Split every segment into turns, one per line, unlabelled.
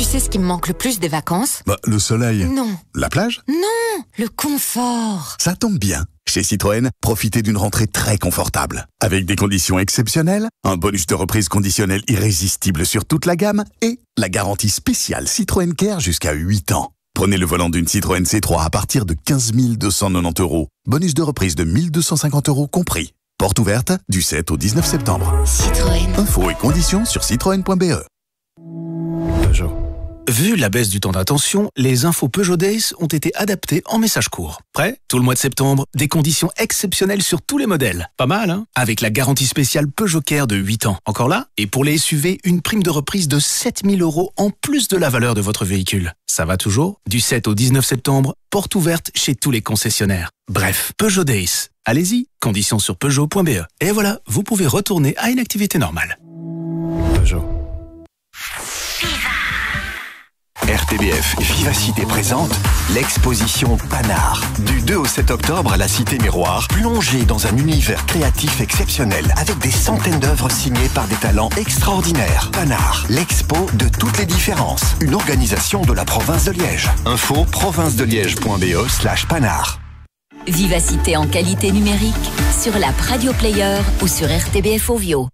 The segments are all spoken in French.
sais ce qui me manque le plus des vacances?
Le soleil.
Non.
La plage?
Non, le confort.
Ça tombe bien. Chez Citroën, profitez d'une rentrée très confortable. Avec des conditions exceptionnelles, un bonus de reprise conditionnel irrésistible sur toute la gamme et la garantie spéciale Citroën Care jusqu'à 8 ans. Prenez le volant d'une Citroën C3 à partir de 15 290 €. Bonus de reprise de 1 250 € compris. Porte ouverte du 7 au 19 septembre.
Citroën.
Infos et conditions sur citroën.be.
Peugeot. Vu la baisse du temps d'attention, les infos Peugeot Days ont été adaptées en message court. Prêt? Tout le mois de septembre, des conditions exceptionnelles sur tous les modèles. Pas mal, hein? Avec la garantie spéciale Peugeot Care de 8 ans. Encore là? Et pour les SUV, une prime de reprise de 7 000 € en plus de la valeur de votre véhicule. Ça va toujours? Du 7 au 19 septembre, porte ouverte chez tous les concessionnaires. Bref, Peugeot Days. Allez-y, conditions sur Peugeot.be. Et voilà, vous pouvez retourner à une activité normale. Peugeot.
RTBF Vivacité présente l'exposition Panard. Du 2 au 7 octobre à la Cité Miroir, plongez dans un univers créatif exceptionnel avec des centaines d'œuvres signées par des talents extraordinaires. Panard, l'expo de toutes les différences. Une organisation de la province de Liège. Info provincedeliège.be/Panard.
Vivacité en qualité numérique sur l'app Radio Player ou sur RTBF Ovio.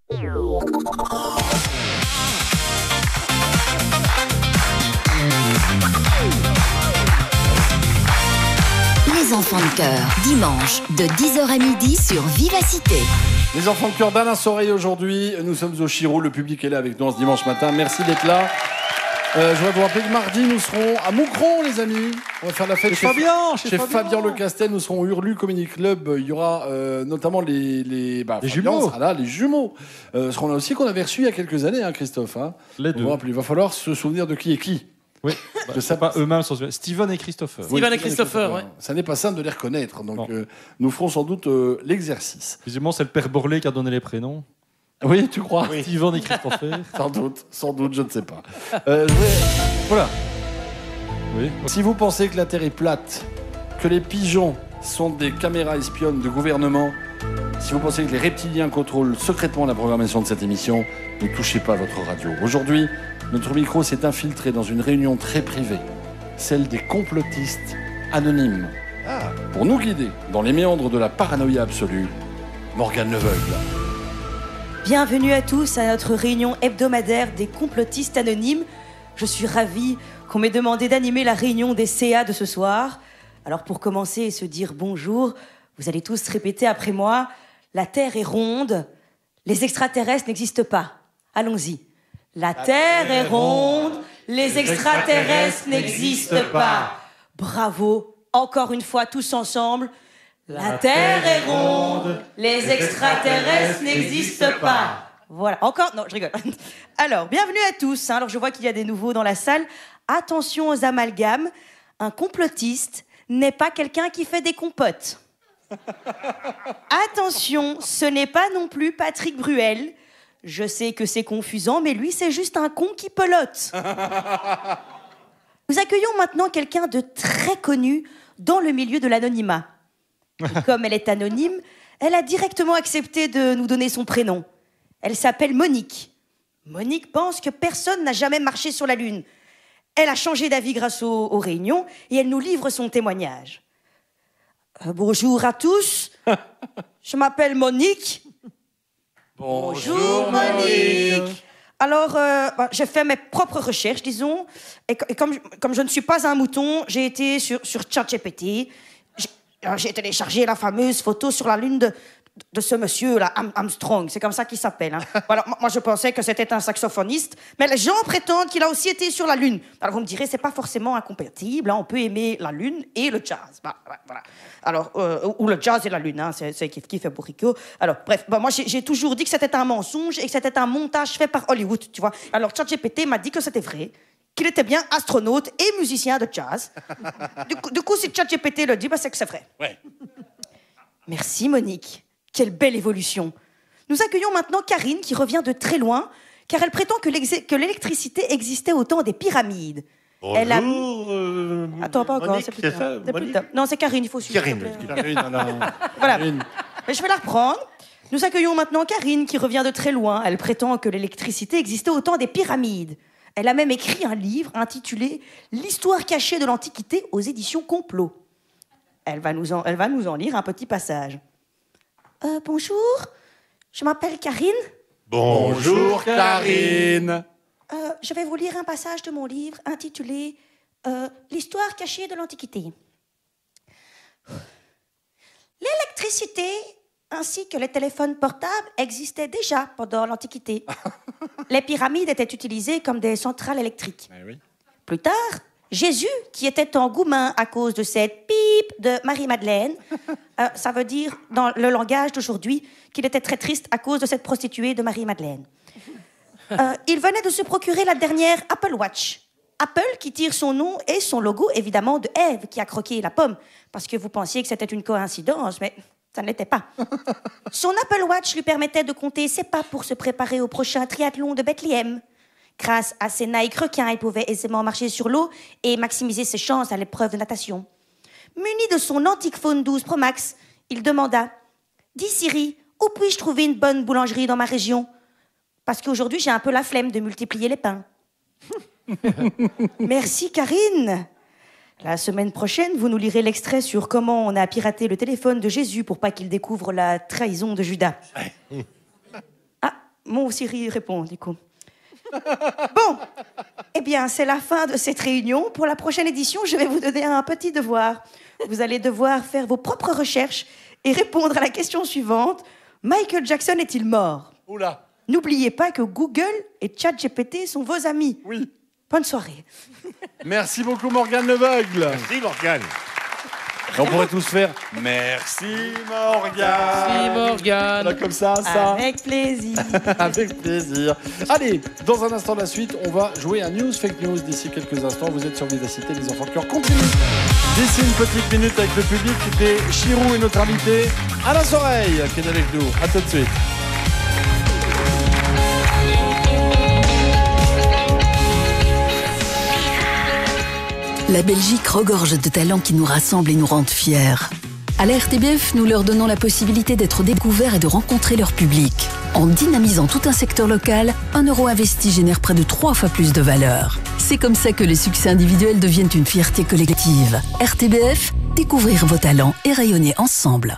Les enfants de cœur, dimanche de 10h à midi sur Vivacité.
Les enfants de cœur d'Alain Soreille aujourd'hui. Nous sommes au Chiro, le public est là avec nous en ce dimanche matin. Merci d'être là. Je voudrais vous rappeler que mardi, nous serons à Moucron, les amis. On va faire la fête chez Fabien Le Castel. Nous serons au Hurlu Comedy Club. Il y aura notamment les
jumeaux.
Les jumeaux. Seront là aussi qu'on avait reçus il y a quelques années, hein, Christophe. Hein.
Les deux.
Il va falloir se souvenir de qui est qui.
Oui, c'est pas eux-mêmes, Steven et Christopher.
Steven et Christopher, ouais.
Ça n'est pas simple de les reconnaître, donc nous ferons sans doute l'exercice.
Visiblement, c'est le père Borlé qui a donné les prénoms.
Oui, tu crois?
Oui. Steven et Christopher.
Sans doute, je ne sais pas.
Voilà. Oui.
Si vous pensez que la Terre est plate, que les pigeons sont des caméras espionnes de gouvernement, si vous pensez que les reptiliens contrôlent secrètement la programmation de cette émission, ne touchez pas votre radio. Aujourd'hui, notre micro s'est infiltré dans une réunion très privée, celle des complotistes anonymes. Pour nous guider dans les méandres de la paranoïa absolue, Morgane Leveugle.
Bienvenue à tous à notre réunion hebdomadaire des complotistes anonymes. Je suis ravie qu'on m'ait demandé d'animer la réunion des CA de ce soir. Alors pour commencer et se dire bonjour, vous allez tous répéter après moi: la Terre est ronde, les extraterrestres n'existent pas. Allons-y. La Terre est ronde, les extraterrestres n'existent pas. Bravo, encore une fois tous ensemble. La Terre est ronde, les extraterrestres n'existent pas. Voilà, encore, non, je rigole. Alors, bienvenue à tous. Alors, je vois qu'il y a des nouveaux dans la salle. Attention aux amalgames. Un complotiste n'est pas quelqu'un qui fait des compotes. Attention, ce n'est pas non plus Patrick Bruel. Je sais que c'est confusant, mais lui, c'est juste un con qui pelote. Nous accueillons maintenant quelqu'un de très connu dans le milieu de l'anonymat. Et comme elle est anonyme, elle a directement accepté de nous donner son prénom. Elle s'appelle Monique. Monique pense que personne n'a jamais marché sur la Lune. Elle a changé d'avis grâce aux réunions et elle nous livre son témoignage. Bonjour à tous, je m'appelle Monique. Bonjour Monique. Alors, j'ai fait mes propres recherches, disons, et comme je ne suis pas un mouton, j'ai été sur ChatGPT. J'ai téléchargé la fameuse photo sur la Lune de ce monsieur là, Armstrong, c'est comme ça qu'il s'appelle. Hein. Voilà, moi je pensais que c'était un saxophoniste, mais les gens prétendent qu'il a aussi été sur la Lune. Alors vous me direz, c'est pas forcément incompatible, hein, on peut aimer la Lune et le jazz. Voilà. Alors, ou le jazz et la Lune, hein, c'est qui fait bourricot. Alors, bref, moi j'ai toujours dit que c'était un mensonge et que c'était un montage fait par Hollywood, tu vois. Alors ChatGPT m'a dit que c'était vrai, qu'il était bien astronaute et musicien de jazz. Du coup, si ChatGPT le dit, c'est que c'est vrai.
Ouais.
Merci Monique. Quelle belle évolution. Nous accueillons maintenant Karine qui revient de très loin, car elle prétend que l'électricité existait au temps des pyramides.
Bonjour,
Attends, pas encore,
Monique,
c'est plus
c'est
tard.
ça,
C'est plus tard. Non, c'est Karine, il faut suivre.
Karine.
Voilà. Mais je vais la reprendre. Nous accueillons maintenant Karine qui revient de très loin. Elle prétend que l'électricité existait au temps des pyramides. Elle a même écrit un livre intitulé « L'histoire cachée de l'Antiquité » aux éditions Complot. Elle va nous en lire un petit passage. Bonjour, je m'appelle Karine.
Bonjour Karine.
Je vais vous lire un passage de mon livre intitulé « L'histoire cachée de l'Antiquité ». L'électricité ainsi que les téléphones portables existaient déjà pendant l'Antiquité. Les pyramides étaient utilisées comme des centrales électriques.
Oui.
Plus tard, Jésus, qui était engouement à cause de cette pipe de Marie-Madeleine, ça veut dire, dans le langage d'aujourd'hui, qu'il était très triste à cause de cette prostituée de Marie-Madeleine. Il venait de se procurer la dernière Apple Watch. Apple qui tire son nom et son logo, évidemment, de Ève qui a croqué la pomme. Parce que vous pensiez que c'était une coïncidence, mais ça ne l'était pas. Son Apple Watch lui permettait de compter ses pas pour se préparer au prochain triathlon de Bethléem. Grâce à ses Nike requins, il pouvait aisément marcher sur l'eau et maximiser ses chances à l'épreuve de natation. Muni de son antique phone 12 Pro Max, il demanda « Dis Siri, où puis-je trouver une bonne boulangerie dans ma région ? Parce qu'aujourd'hui, j'ai un peu la flemme de multiplier les pains. » Merci Karine. La semaine prochaine, vous nous lirez l'extrait sur comment on a piraté le téléphone de Jésus pour pas qu'il découvre la trahison de Judas. Ah, mon Siri répond du coup. Bon, eh bien, c'est la fin de cette réunion. Pour la prochaine édition, je vais vous donner un petit devoir. Vous allez devoir faire vos propres recherches et répondre à la question suivante. Michael Jackson est-il mort ?
Oula.
N'oubliez pas que Google et ChatGPT sont vos amis.
Oui.
Bonne soirée.
Merci beaucoup Morgane Leveugle.
Merci, Morgane.
Et on pourrait tous faire merci Morgane.
Merci Morgane.
Là, comme ça.
Avec plaisir.
Avec plaisir. Allez, dans un instant de la suite, on va jouer à News Fake News d'ici quelques instants. Vous êtes sur Vivacité, les enfants de cœur continue. D'ici une petite minute avec le public, c'était Chirou et notre invité Alain Soreille qui est avec nous. À tout de suite.
La Belgique regorge de talents qui nous rassemblent et nous rendent fiers. À la RTBF, nous leur donnons la possibilité d'être découverts et de rencontrer leur public. En dynamisant tout un secteur local, 1 euro investi génère près de 3 fois plus de valeur. C'est comme ça que les succès individuels deviennent une fierté collective. RTBF, découvrir vos talents et rayonner ensemble.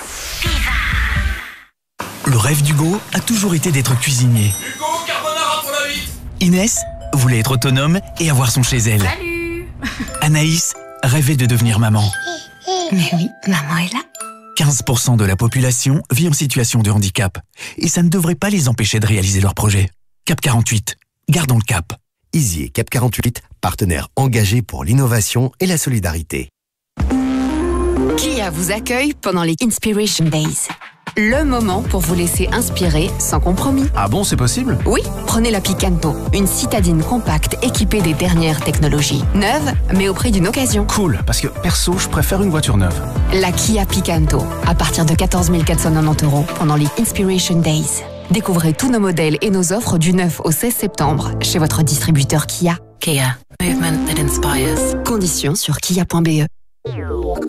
Le rêve d'Hugo a toujours été d'être cuisinier.
Hugo, carbonara pour la 8.
Inès voulait être autonome et avoir son chez elle.
Salut.
Anaïs rêvait de devenir maman.
Mais oui, maman est là.
15% de la population vit en situation de handicap. Et ça ne devrait pas les empêcher de réaliser leurs projets. Cap 48, gardons le cap.
Easy et Cap 48, partenaires engagés pour l'innovation et la solidarité.
Kia vous accueille pendant les Inspiration Days. Le moment pour vous laisser inspirer sans compromis.
Ah bon, c'est possible ?
Oui, prenez la Picanto, une citadine compacte équipée des dernières technologies. Neuve, mais au prix d'une occasion.
Cool, parce que perso, je préfère une voiture neuve.
La Kia Picanto, à partir de 14 490 € pendant les Inspiration Days. Découvrez tous nos modèles et nos offres du 9 au 16 septembre chez votre distributeur Kia.
Kia, movement that inspires.
Conditions sur kia.be.